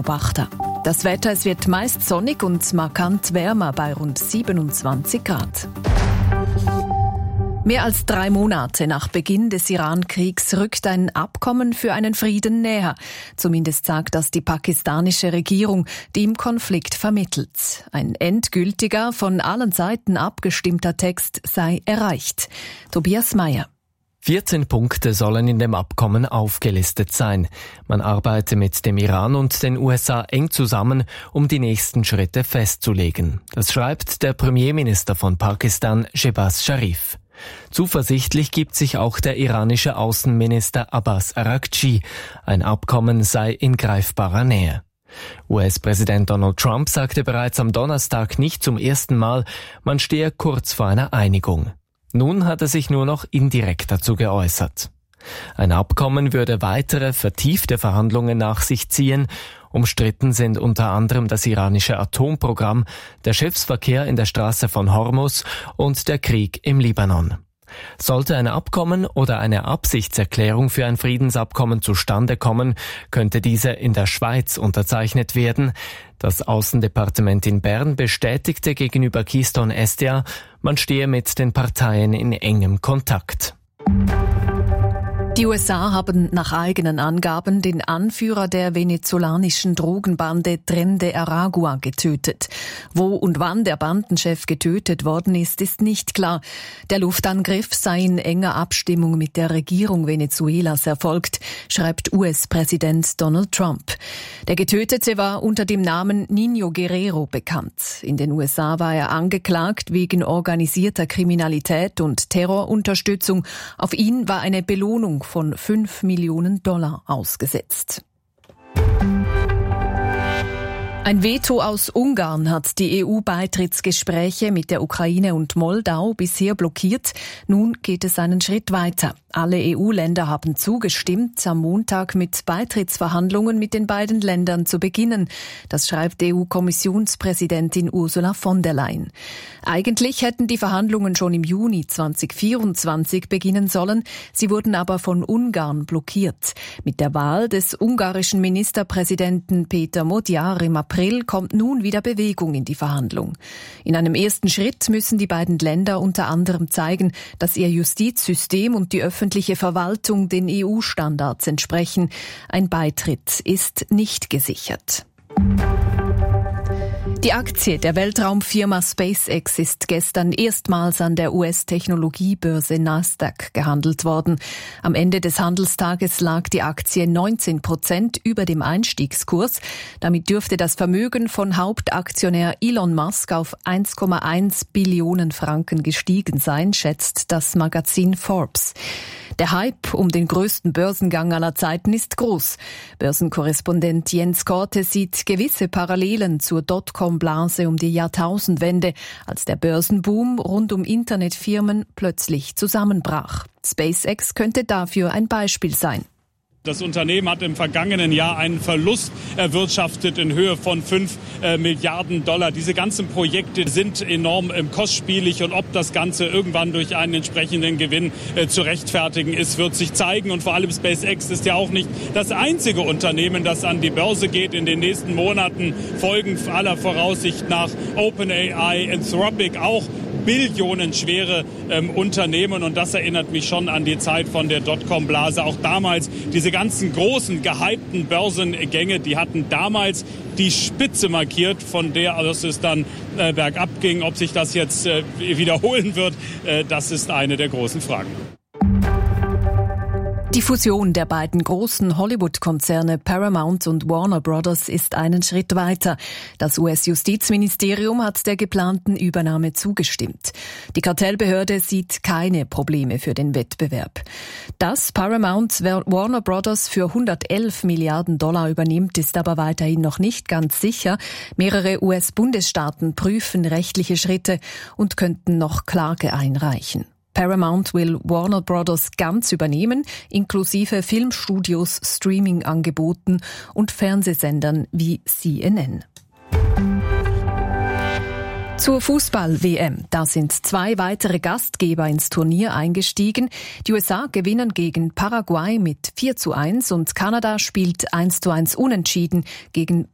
Beobachter. Das Wetter, es wird meist sonnig und markant wärmer bei rund 27 Grad. Mehr als 3 Monate nach Beginn des Iran-Kriegs rückt ein Abkommen für einen Frieden näher. Zumindest sagt das die pakistanische Regierung, die im Konflikt vermittelt. Ein endgültiger, von allen Seiten abgestimmter Text sei erreicht. Tobias Meyer. 14 Punkte sollen in dem Abkommen aufgelistet sein. Man arbeite mit dem Iran und den USA eng zusammen, um die nächsten Schritte festzulegen. Das schreibt der Premierminister von Pakistan, Shehbaz Sharif. Zuversichtlich gibt sich auch der iranische Außenminister Abbas Araghchi. Ein Abkommen sei in greifbarer Nähe. US-Präsident Donald Trump sagte bereits am Donnerstag nicht zum ersten Mal, man stehe kurz vor einer Einigung. Nun hat er sich nur noch indirekt dazu geäußert. Ein Abkommen würde weitere, vertiefte Verhandlungen nach sich ziehen. Umstritten sind unter anderem das iranische Atomprogramm, der Schiffsverkehr in der Straße von Hormuz und der Krieg im Libanon. Sollte ein Abkommen oder eine Absichtserklärung für ein Friedensabkommen zustande kommen, könnte diese in der Schweiz unterzeichnet werden. Das Außendepartement in Bern bestätigte gegenüber Keystone SDA, man stehe mit den Parteien in engem Kontakt. Die USA haben nach eigenen Angaben den Anführer der venezolanischen Drogenbande Tren de Aragua getötet. Wo und wann der Bandenchef getötet worden ist, ist nicht klar. Der Luftangriff sei in enger Abstimmung mit der Regierung Venezuelas erfolgt, schreibt US-Präsident Donald Trump. Der Getötete war unter dem Namen Niño Guerrero bekannt. In den USA war er angeklagt wegen organisierter Kriminalität und Terrorunterstützung. Auf ihn war eine Belohnung von $5 Millionen ausgesetzt. Ein Veto aus Ungarn hat die EU-Beitrittsgespräche mit der Ukraine und Moldau bisher blockiert. Nun geht es einen Schritt weiter. Alle EU-Länder haben zugestimmt, am Montag mit Beitrittsverhandlungen mit den beiden Ländern zu beginnen. Das schreibt EU-Kommissionspräsidentin Ursula von der Leyen. Eigentlich hätten die Verhandlungen schon im Juni 2024 beginnen sollen. Sie wurden aber von Ungarn blockiert. Mit der Wahl des ungarischen Ministerpräsidenten Peter Magyar im April kommt nun wieder Bewegung in die Verhandlung. In einem ersten Schritt müssen die beiden Länder unter anderem zeigen, dass ihr Justizsystem und die öffentliche Verwaltung den EU-Standards entsprechen. Ein Beitritt ist nicht gesichert. Die Aktie der Weltraumfirma SpaceX ist gestern erstmals an der US-Technologiebörse Nasdaq gehandelt worden. Am Ende des Handelstages lag die Aktie 19% über dem Einstiegskurs. Damit dürfte das Vermögen von Hauptaktionär Elon Musk auf 1,1 Billionen Franken gestiegen sein, schätzt das Magazin Forbes. Der Hype um den größten Börsengang aller Zeiten ist groß. Börsenkorrespondent Jens Korte sieht gewisse Parallelen zur Dotcom-Blase um die Jahrtausendwende, als der Börsenboom rund um Internetfirmen plötzlich zusammenbrach. SpaceX könnte dafür ein Beispiel sein. Das Unternehmen hat im vergangenen Jahr einen Verlust erwirtschaftet in Höhe von $5 Milliarden. Diese ganzen Projekte sind enorm kostspielig und ob das Ganze irgendwann durch einen entsprechenden Gewinn zu rechtfertigen ist, wird sich zeigen. Und vor allem SpaceX ist ja auch nicht das einzige Unternehmen, das an die Börse geht. In den nächsten Monaten folgen aller Voraussicht nach OpenAI, Anthropic, auch billionenschwere Unternehmen. Und das erinnert mich schon an die Zeit von der Dotcom-Blase. Auch damals diese ganzen großen, gehypten Börsengänge, die hatten damals die Spitze markiert, von der aus es dann bergab ging. Ob sich das jetzt wiederholen wird, das ist eine der großen Fragen. Die Fusion der beiden großen Hollywood-Konzerne Paramount und Warner Brothers ist einen Schritt weiter. Das US-Justizministerium hat der geplanten Übernahme zugestimmt. Die Kartellbehörde sieht keine Probleme für den Wettbewerb. Dass Paramount Warner Brothers für $111 Milliarden übernimmt, ist aber weiterhin noch nicht ganz sicher. Mehrere US-Bundesstaaten prüfen rechtliche Schritte und könnten noch Klage einreichen. Paramount will Warner Brothers ganz übernehmen, inklusive Filmstudios, Streaming-Angeboten und Fernsehsendern wie CNN. Zur Fußball-WM. Da sind 2 weitere Gastgeber ins Turnier eingestiegen. Die USA gewinnen gegen Paraguay mit 4:1 und Kanada spielt 1:1 unentschieden gegen